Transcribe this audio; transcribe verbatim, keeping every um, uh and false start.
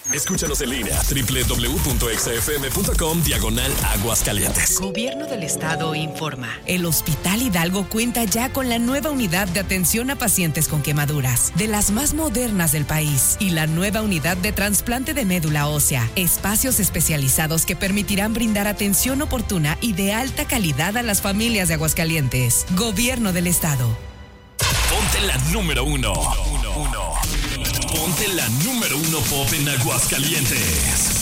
Escúchanos en línea doble u doble u doble u punto exa efe eme punto com diagonal Aguascalientes. Gobierno del Estado informa. El Hospital Hidalgo cuenta ya con la nueva unidad de atención a pacientes con quemaduras, de las más modernas del país, y la nueva unidad de trasplante de médula ósea. Espacios especializados que permitirán brindar atención oportuna y de alta calidad a las familias de Aguascalientes. Gobierno del Estado. Ponte la número uno. uno, uno. Ponte la número uno pop en Aguascalientes.